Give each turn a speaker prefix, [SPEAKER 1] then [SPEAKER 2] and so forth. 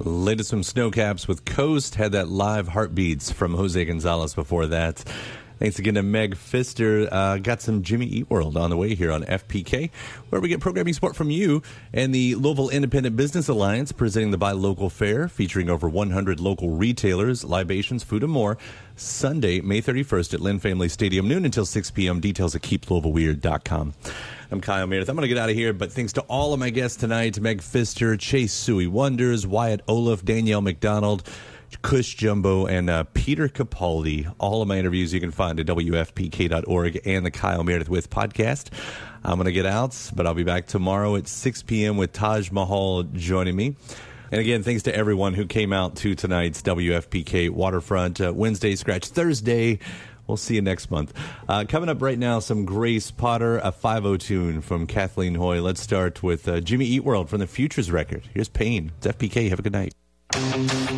[SPEAKER 1] Latest from Snowcaps with Coast. Had that live Heartbeats from Jose Gonzalez before that. Thanks again to Meg Pfister. Got some Jimmy Eat World on the way here on FPK, where we get programming support from you and the Louisville Independent Business Alliance, presenting the Buy Local Fair, featuring over 100 local retailers, libations, food, and more. Sunday, May 31st at Lynn Family Stadium, noon until 6 p.m. Details at keeplouisvilleweird.com. I'm Kyle Meredith. I'm going to get out of here, but thanks to all of my guests tonight, Meg Pfister, Chase Suey Wonders, Wyatt Olaf, Danielle McDonald, Cush Jumbo, and Peter Capaldi. All of my interviews you can find at WFPK.org and the Kyle Meredith With podcast. I'm going to get out, but I'll be back tomorrow at 6 p.m. with Taj Mahal joining me. And again, thanks to everyone who came out to tonight's WFPK Waterfront Wednesday Scratch Thursday. We'll see you next month. Coming up right now, some Grace Potter, a 5-0 tune from Kathleen Hoy. Let's start with Jimmy Eat World from the Futures record. Here's Pain. It's FPK. Have a good night.